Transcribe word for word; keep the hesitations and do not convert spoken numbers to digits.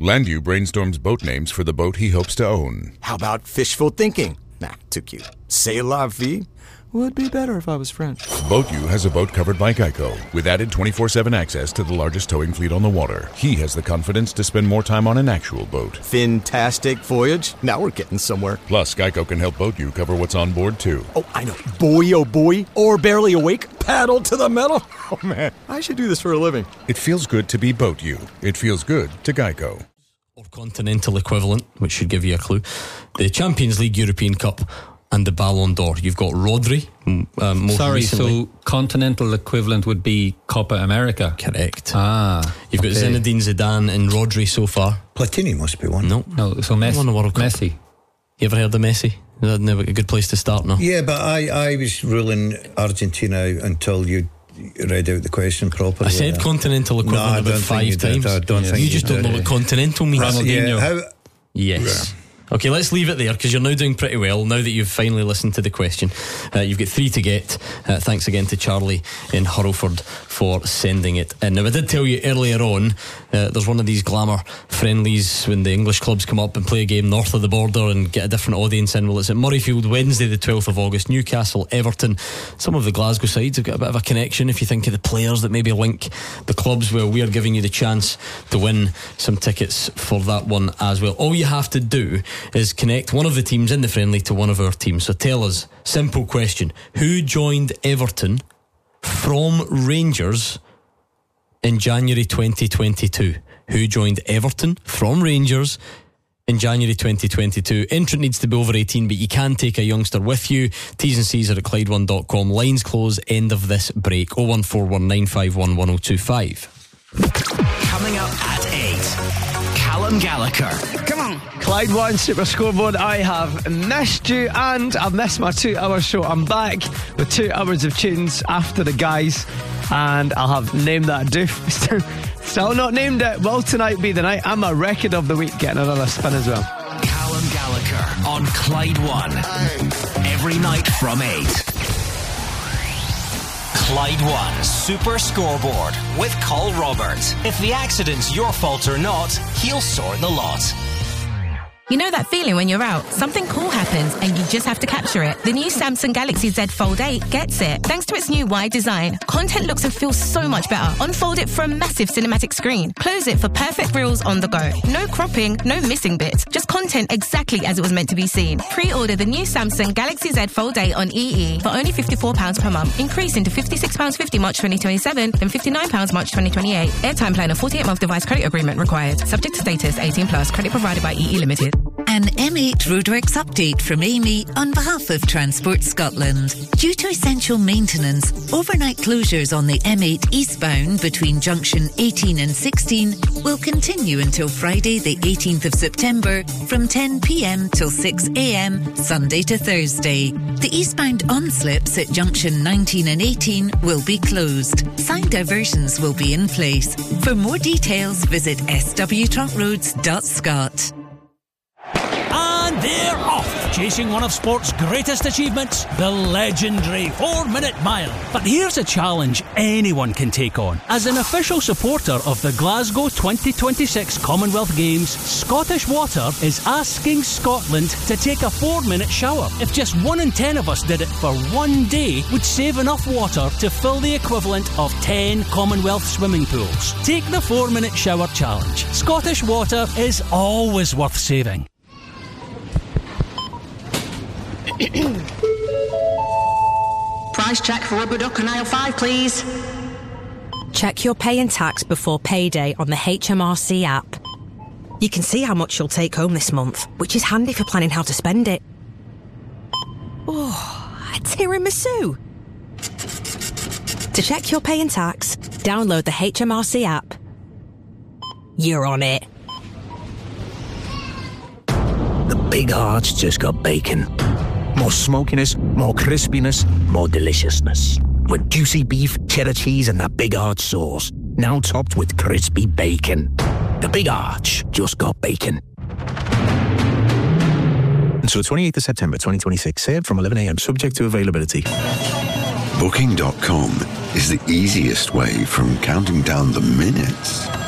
Landu brainstorms boat names for the boat he hopes to own. How about fishful thinking? Nah, too cute. C'est la vie? Would be better if I was French. BoatU has a boat covered by Geico, with added twenty-four seven access to the largest towing fleet on the water. He has the confidence to spend more time on an actual boat. Fantastic voyage. Now we're getting somewhere. Plus, Geico can help BoatU cover what's on board, too. Oh, I know. Boy, oh boy. Or barely awake. Paddle to the metal. Oh, man. I should do this for a living. It feels good to be BoatU. It feels good to Geico. Or continental equivalent, which should give you a clue. The Champions League European Cup and the Ballon d'Or. You've got Rodri. Um, most Sorry, recently. so continental equivalent would be Copa America. Correct. Ah, You've got okay. Zinedine Zidane and Rodri so far. Platini must be one. No, No, so Messi. Won the World Cup. Messi. You ever heard of Messi? That's never a good place to start, no? Yeah, but I, I was ruling Argentina out until you read out the question properly. I said continental No, equivalent I about don't think five you did. times. I don't you think you just don't did. know what continental means. Yeah, how, Yes. Okay, let's leave it there because you're now doing pretty well now that you've finally listened to the question. Uh, you've got three to get. Uh, thanks again to Charlie in Hurlford for sending it in. Now, I did tell you earlier on, uh, there's one of these glamour friendlies when the English clubs come up and play a game north of the border and get a different audience in. Well, it's at Murrayfield Wednesday the twelfth of August. Newcastle, Everton. Some of the Glasgow sides have got a bit of a connection. If you think of the players that maybe link the clubs, well, we are giving you the chance to win some tickets for that one as well. All you have to do is connect one of the teams in the friendly to one of our teams. So tell us, simple question, who joined Everton from Rangers in January twenty twenty-two? Who joined Everton from Rangers in January twenty twenty-two? Entrant needs to be over eighteen, but you can take a youngster with you. T's and C's are at Clyde one dot com. Lines close end of this break. oh one four one nine five one one oh two five. Coming up at eight, Callum Gallagher. Come on. Clyde One Super Scoreboard. I have missed you and I've missed my two hour show. I'm back with two hours of tunes after the guys, and I'll have named that doof. Still not named it. Will tonight be the night? I'm a record of the week getting another spin as well. Callum Gallagher on Clyde One. Every night from eight. Clyde One Super Scoreboard with Col Roberts. If the accident's your fault or not, he'll sort the lot. You know that feeling when you're out, something cool happens and you just have to capture it. The new Samsung Galaxy Z Fold eight gets it. Thanks to its new wide design, content looks and feels so much better. Unfold it for a massive cinematic screen. Close it for perfect reels on the go. No cropping, no missing bits. Just content exactly as it was meant to be seen. Pre-order the new Samsung Galaxy Z Fold eight on E E for only fifty-four pounds per month. Increasing to fifty-six pounds fifty March twenty twenty-seven, then fifty-nine pounds March twenty twenty-eight. Airtime plan of forty-eight month device credit agreement required. Subject to status, eighteen plus. Credit provided by E E Limited. An M eight Roadworks update from Amy on behalf of Transport Scotland. Due to essential maintenance, overnight closures on the M eight eastbound between junction eighteen and sixteen will continue until Friday the eighteenth of September from ten p.m. till six a.m. Sunday to Thursday. The eastbound on-slips at junction nineteen and eighteen will be closed. Sign diversions will be in place. For more details, visit s w trunk roads dot scot. And they're off, chasing one of sport's greatest achievements, the legendary four-minute mile. But here's a challenge anyone can take on. As an official supporter of the Glasgow twenty twenty-six Commonwealth Games, Scottish Water is asking Scotland to take a four-minute shower. If just one in ten of us did it for one day, we'd save enough water to fill the equivalent of ten Commonwealth swimming pools. Take the four-minute shower challenge. Scottish Water is always worth saving. Price check for rubber duck on aisle five, please. Check your pay and tax before payday on the H M R C app. You can see how much you'll take home this month, which is handy for planning how to spend it. Oh, a tiramisu! To check your pay and tax, download the H M R C app. You're on it. The Big Heart's just got bacon. More smokiness, more crispiness, more deliciousness. With juicy beef, cheddar cheese and that Big Arch sauce. Now topped with crispy bacon. The Big Arch just got bacon. Until twenty-eighth of September twenty twenty-six. Served from eleven a.m. subject to availability. Booking dot com is the easiest way from counting down the minutes